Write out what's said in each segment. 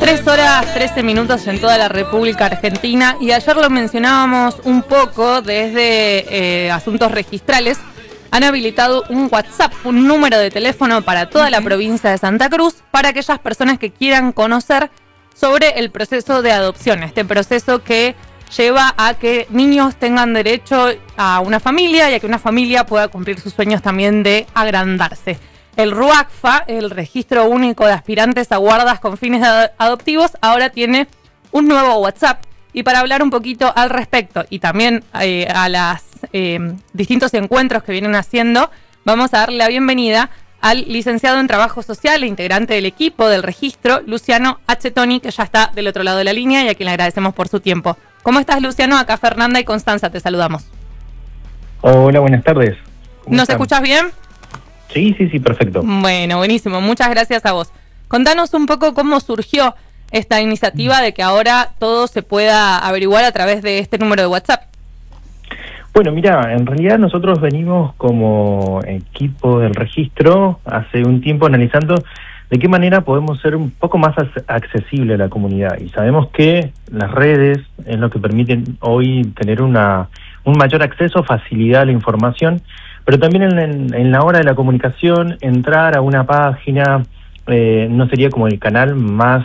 3 horas 13 minutos en toda la República Argentina, y ayer lo mencionábamos un poco desde Asuntos Registrales. Han habilitado un WhatsApp, un número de teléfono para toda la provincia de Santa Cruz, para aquellas personas que quieran conocer sobre el proceso de adopción, este proceso que lleva a que niños tengan derecho a una familia y a que una familia pueda cumplir sus sueños también de agrandarse. El RUACFA, el Registro Único de Aspirantes a Guardas con Fines Adoptivos, ahora tiene un nuevo WhatsApp. Y para hablar un poquito al respecto y también a los distintos encuentros que vienen haciendo, vamos a darle la bienvenida al licenciado en Trabajo Social e integrante del equipo del registro, Luciano H. Toni, que ya está del otro lado de la línea y a quien le agradecemos por su tiempo. ¿Cómo estás, Luciano? Acá Fernanda y Constanza te saludamos. Hola, buenas tardes. ¿Nos escuchás bien? Sí, perfecto. Bueno, buenísimo. Muchas gracias a vos. Contanos un poco cómo surgió esta iniciativa de que ahora todo se pueda averiguar a través de este número de WhatsApp. Bueno, mira, en realidad nosotros venimos como equipo del registro hace un tiempo analizando de qué manera podemos ser un poco más accesible a la comunidad. Y sabemos que las redes es lo que permiten hoy tener un mayor acceso, facilidad a la información, pero también en la hora de la comunicación, entrar a una página no sería como el canal más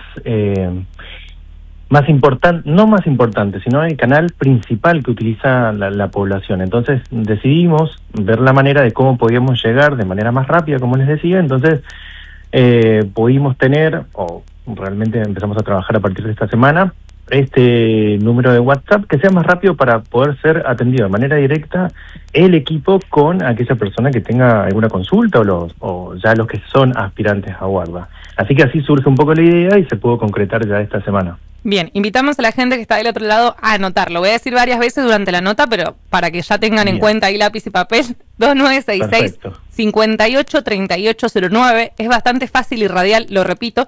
importante, no más importante, sino el canal principal que utiliza la población. Entonces decidimos ver la manera de cómo podíamos llegar de manera más rápida, como les decía. Entonces pudimos tener, o realmente empezamos a trabajar a partir de esta semana, este número de WhatsApp que sea más rápido para poder ser atendido de manera directa el equipo con aquella persona que tenga alguna consulta o ya los que son aspirantes a guarda. Así que así surge un poco la idea y se pudo concretar ya esta semana. Bien, invitamos a la gente que está del otro lado a anotarlo. Voy a decir varias veces durante la nota, pero para que ya tengan en cuenta ahí lápiz y papel. 2966-583809. Es bastante fácil y radial, lo repito.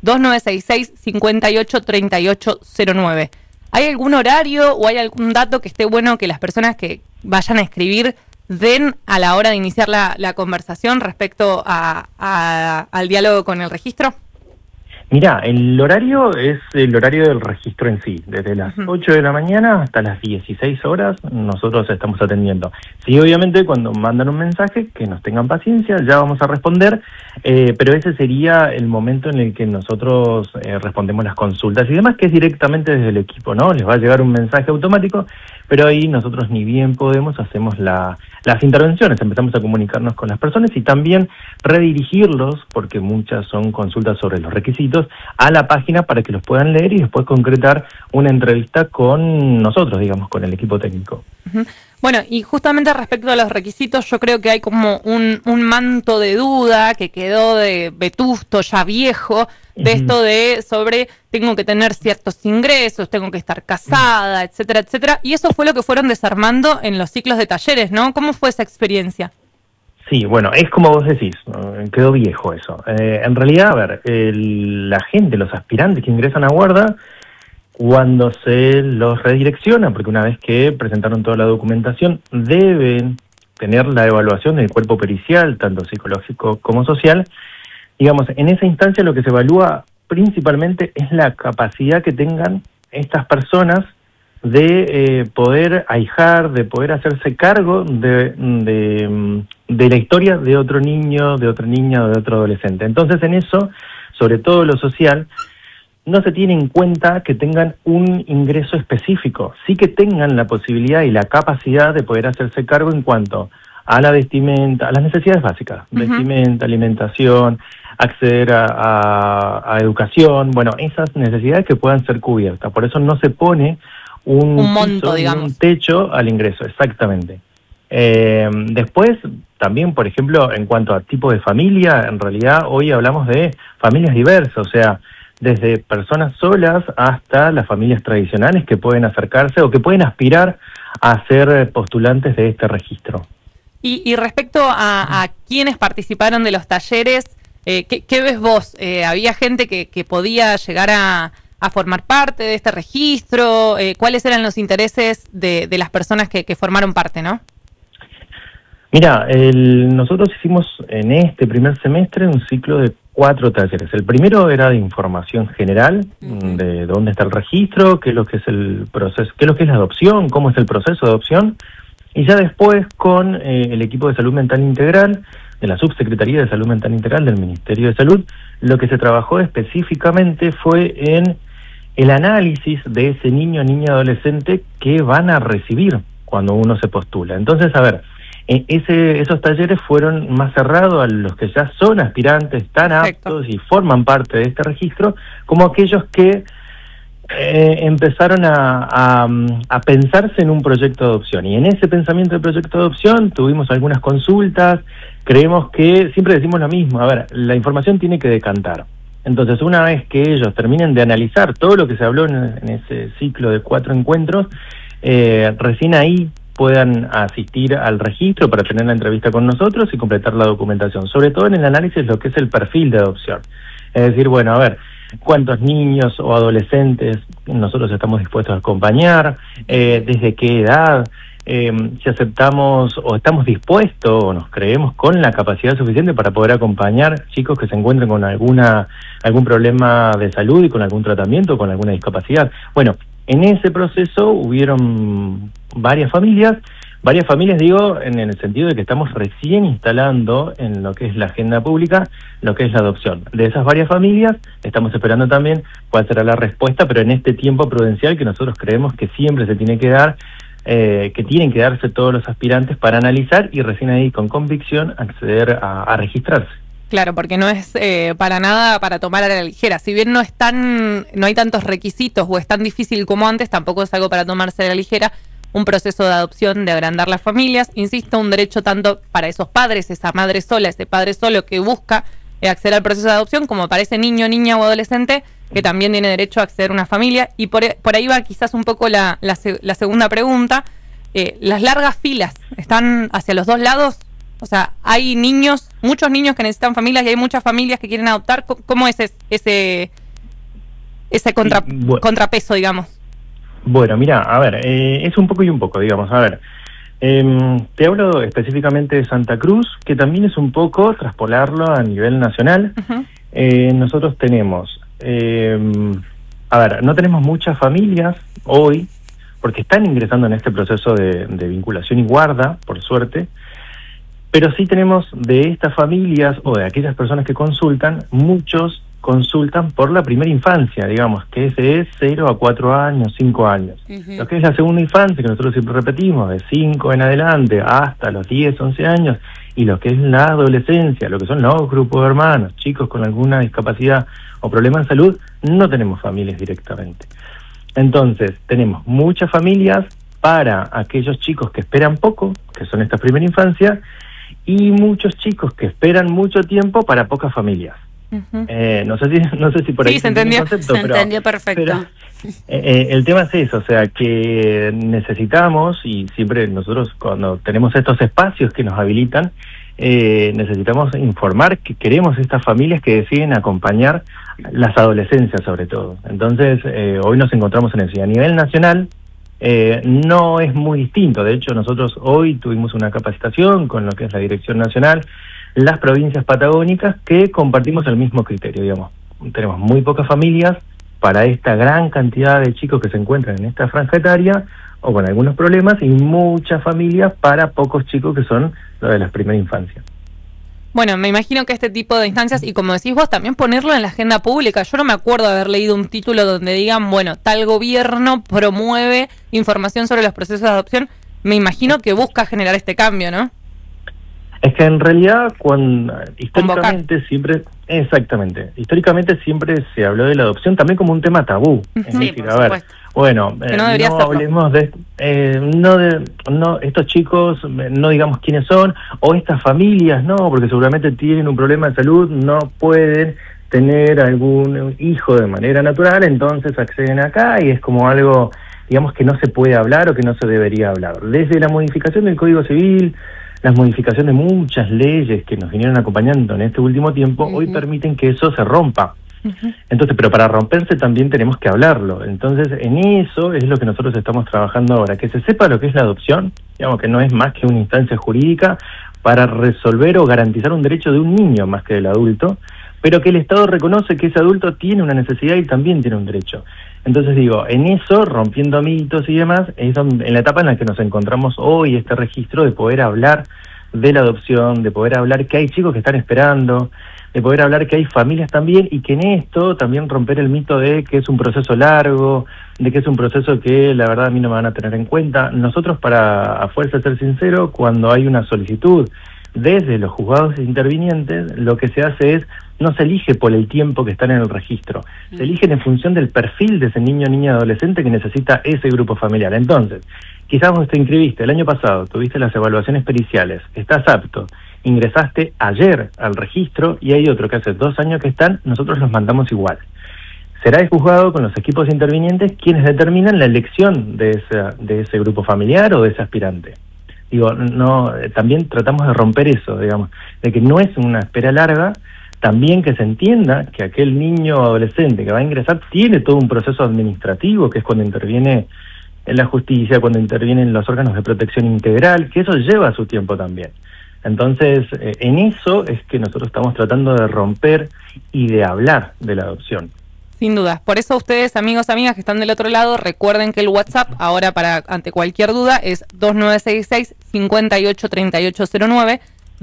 2966-583809. ¿Hay algún horario o hay algún dato que esté bueno que las personas que vayan a escribir den a la hora de iniciar la conversación respecto al diálogo con el registro? Mira, el horario es el horario del registro en sí. Desde las 8 de la mañana hasta las 16 horas nosotros estamos atendiendo. Sí, obviamente cuando mandan un mensaje, que nos tengan paciencia, ya vamos a responder, pero ese sería el momento en el que nosotros respondemos las consultas y demás, que es directamente desde el equipo, ¿no? Les va a llegar un mensaje automático, pero ahí nosotros ni bien podemos, hacemos las intervenciones, empezamos a comunicarnos con las personas y también redirigirlos, porque muchas son consultas sobre los requisitos, a la página para que los puedan leer y después concretar una entrevista con nosotros, digamos, con el equipo técnico. Bueno, y justamente respecto a los requisitos, yo creo que hay como un manto de duda que quedó de vetusto, ya viejo, de esto de sobre tengo que tener ciertos ingresos, tengo que estar casada, etcétera, etcétera. Y eso fue lo que fueron desarmando en los ciclos de talleres, ¿no? ¿Cómo fue esa experiencia? Sí, bueno, es como vos decís, quedó viejo eso. En realidad, a ver, la gente, los aspirantes que ingresan a guarda, cuando se los redirecciona, porque una vez que presentaron toda la documentación, deben tener la evaluación del cuerpo pericial, tanto psicológico como social. Digamos, en esa instancia lo que se evalúa principalmente es la capacidad que tengan estas personas de poder ahijar, de poder hacerse cargo de la historia de otro niño, de otra niña o de otro adolescente. Entonces en eso, sobre todo lo social, no se tiene en cuenta que tengan un ingreso específico, sí que tengan la posibilidad y la capacidad de poder hacerse cargo en cuanto a la vestimenta, a las necesidades básicas, vestimenta, alimentación, acceder a educación, bueno, esas necesidades que puedan ser cubiertas. Por eso no se pone un monto, digamos, un techo al ingreso, exactamente. Después, también, por ejemplo, en cuanto a tipo de familia, en realidad hoy hablamos de familias diversas, o sea, desde personas solas hasta las familias tradicionales que pueden acercarse o que pueden aspirar a ser postulantes de este registro. Y respecto a quienes participaron de los talleres, ¿qué ves vos? ¿Había gente que podía llegar a formar parte de este registro? ¿Cuáles eran los intereses de las personas que formaron parte, no? Mira, nosotros hicimos en este primer semestre un ciclo de 4 talleres. El primero era de información general, de dónde está el registro, qué es lo que es el proceso, qué es lo que es la adopción, cómo es el proceso de adopción, y ya después con el equipo de salud mental integral, de la Subsecretaría de Salud Mental Integral del Ministerio de Salud, lo que se trabajó específicamente fue en el análisis de ese niño, niña, adolescente que van a recibir cuando uno se postula. Entonces, a ver, esos talleres fueron más cerrados a los que ya son aspirantes, están aptos y forman parte de este registro, como aquellos que empezaron a pensarse en un proyecto de adopción. Y en ese pensamiento de proyecto de adopción tuvimos algunas consultas. Creemos que, siempre decimos lo mismo, a ver, la información tiene que decantar. Entonces, una vez que ellos terminen de analizar todo lo que se habló en ese ciclo de 4 encuentros, recién ahí puedan asistir al registro para tener la entrevista con nosotros y completar la documentación, sobre todo en el análisis de lo que es el perfil de adopción. Es decir, bueno, a ver, cuántos niños o adolescentes nosotros estamos dispuestos a acompañar, desde qué edad, si aceptamos o estamos dispuestos o nos creemos con la capacidad suficiente para poder acompañar chicos que se encuentren con algún problema de salud y con algún tratamiento o con alguna discapacidad. Bueno, en ese proceso hubieron varias familias digo, en el sentido de que estamos recién instalando en lo que es la agenda pública, lo que es la adopción. De esas varias familias, estamos esperando también cuál será la respuesta, pero en este tiempo prudencial que nosotros creemos que siempre se tiene que dar, que tienen que darse todos los aspirantes para analizar y recién ahí con convicción acceder a registrarse. Claro, porque no es para nada para tomar a la ligera. Si bien no hay tantos requisitos o es tan difícil como antes, tampoco es algo para tomarse a la ligera. Un proceso de adopción, de agrandar las familias, insisto, un derecho tanto para esos padres, esa madre sola, ese padre solo que busca acceder al proceso de adopción, como para ese niño, niña o adolescente que también tiene derecho a acceder a una familia. Y por ahí va quizás un poco la segunda pregunta. Las largas filas, ¿están hacia los dos lados? O sea, hay niños, muchos niños que necesitan familias y hay muchas familias que quieren adoptar. ¿Cómo es ese contrapeso, digamos? Bueno, mira, a ver, es un poco y un poco, digamos, a ver. Te hablo específicamente de Santa Cruz, que también es un poco traspolarlo a nivel nacional. Nosotros tenemos, a ver, no tenemos muchas familias hoy, porque están ingresando en este proceso de vinculación y guarda, por suerte, pero sí tenemos de estas familias o de aquellas personas que consultan, muchos consultan por la primera infancia, digamos, que ese es 0 a 4 años, 5 años. Lo que es la segunda infancia, que nosotros siempre repetimos, de 5 en adelante hasta los 10, 11 años, y lo que es la adolescencia, lo que son los grupos de hermanos, chicos con alguna discapacidad o problema de salud, no tenemos familias directamente. Entonces, tenemos muchas familias para aquellos chicos que esperan poco, que son esta primera infancia, y muchos chicos que esperan mucho tiempo para pocas familias. No sé si por ahí se entendió. Se entendió perfecto. Pero, el tema es eso, o sea, que necesitamos, y siempre nosotros cuando tenemos estos espacios que nos habilitan, necesitamos informar que queremos estas familias que deciden acompañar las adolescencias sobre todo. Entonces, hoy nos encontramos en eso. Y a nivel nacional, no es muy distinto. De hecho, nosotros hoy tuvimos una capacitación con lo que es la Dirección Nacional, las provincias patagónicas, que compartimos el mismo criterio, digamos. Tenemos muy pocas familias para esta gran cantidad de chicos que se encuentran en esta franja etaria o con algunos problemas, y muchas familias para pocos chicos que son los de la primera infancia. Bueno, me imagino que este tipo de instancias, y como decís vos, también ponerlo en la agenda pública. Yo no me acuerdo de haber leído un título donde digan, bueno, tal gobierno promueve información sobre los procesos de adopción. Me imagino que busca generar este cambio, ¿no? Es que en realidad, históricamente siempre se habló de la adopción también como un tema tabú. Es decir, a ver, bueno, no hablemos de estos chicos, no digamos quiénes son, o estas familias, no, porque seguramente tienen un problema de salud, no pueden tener algún hijo de manera natural, entonces acceden acá y es como algo, digamos, que no se puede hablar o que no se debería hablar. Desde la modificación del Código Civil, las modificaciones de muchas leyes que nos vinieron acompañando en este último tiempo, hoy permiten que eso se rompa. Entonces, pero para romperse también tenemos que hablarlo. Entonces, en eso es lo que nosotros estamos trabajando ahora, que se sepa lo que es la adopción, digamos que no es más que una instancia jurídica para resolver o garantizar un derecho de un niño más que del adulto, pero que el Estado reconoce que ese adulto tiene una necesidad y también tiene un derecho. Entonces digo, en eso, rompiendo mitos y demás, es en la etapa en la que nos encontramos hoy, este registro de poder hablar de la adopción, de poder hablar que hay chicos que están esperando, de poder hablar que hay familias también, y que en esto también romper el mito de que es un proceso largo, de que es un proceso que la verdad a mí no me van a tener en cuenta. Nosotros, para a fuerza ser sincero, cuando hay una solicitud desde los juzgados intervinientes, lo que se hace es, no se elige por el tiempo que están en el registro, se eligen en función del perfil de ese niño, niña, adolescente que necesita ese grupo familiar. Entonces, quizás vos te inscribiste el año pasado, tuviste las evaluaciones periciales, estás apto, ingresaste ayer al registro y hay otro que hace 2 años que están, nosotros los mandamos igual. Será el juzgado con los equipos intervinientes quienes determinan la elección de ese grupo familiar o de ese aspirante. Digo, no, también tratamos de romper eso, digamos, de que no es una espera larga, también que se entienda que aquel niño o adolescente que va a ingresar tiene todo un proceso administrativo, que es cuando interviene en la justicia, cuando intervienen los órganos de protección integral, que eso lleva su tiempo también. Entonces, en eso es que nosotros estamos tratando de romper y de hablar de la adopción. Sin duda. Por eso ustedes, amigos, amigas que están del otro lado, recuerden que el WhatsApp, ahora para ante cualquier duda, es 2966-583809,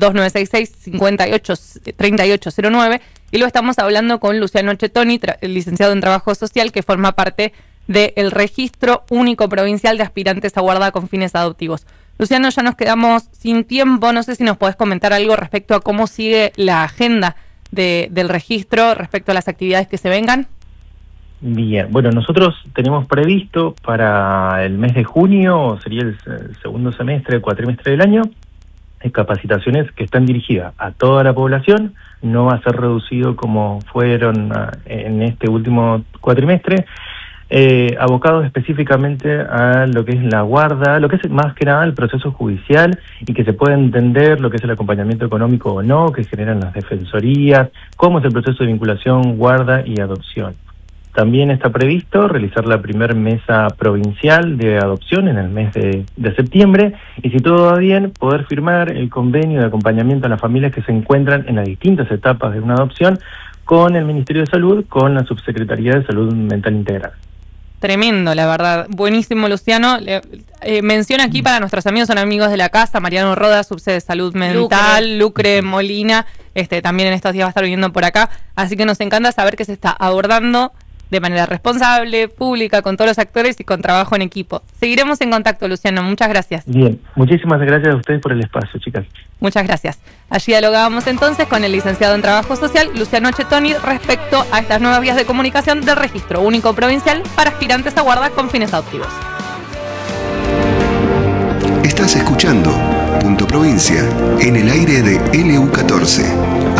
2966-583809, y lo estamos hablando con Luciano Chettoni, licenciado en Trabajo Social, que forma parte del Registro Único Provincial de Aspirantes a Guarda con Fines Adoptivos. Luciano, ya nos quedamos sin tiempo, no sé si nos podés comentar algo respecto a cómo sigue la agenda del registro respecto a las actividades que se vengan. Bien, bueno, nosotros tenemos previsto para el mes de junio, sería el segundo semestre, el cuatrimestre del año, capacitaciones que están dirigidas a toda la población, no va a ser reducido como fueron en este último cuatrimestre, abocados específicamente a lo que es la guarda, lo que es más que nada el proceso judicial, y que se pueda entender lo que es el acompañamiento económico o no, que generan las defensorías, cómo es el proceso de vinculación, guarda y adopción. También está previsto realizar la primer mesa provincial de adopción en el mes de septiembre, y si todo va bien, poder firmar el convenio de acompañamiento a las familias que se encuentran en las distintas etapas de una adopción con el Ministerio de Salud, con la Subsecretaría de Salud Mental Integral. Tremendo, la verdad. Buenísimo, Luciano. Menciona aquí para nuestros amigos, son amigos de la casa, Mariano Roda, subsede de Salud Mental, Lucre Molina, también en estos días va a estar viniendo por acá. Así que nos encanta saber que se está abordando de manera responsable, pública, con todos los actores y con trabajo en equipo. Seguiremos en contacto, Luciano. Muchas gracias. Bien, muchísimas gracias a ustedes por el espacio, chicas. Muchas gracias. Allí dialogábamos entonces con el licenciado en Trabajo Social, Luciano Chettoni, respecto a estas nuevas vías de comunicación del Registro Único Provincial para aspirantes a guarda con fines adoptivos. Estás escuchando Punto Provincia en el aire de LU14,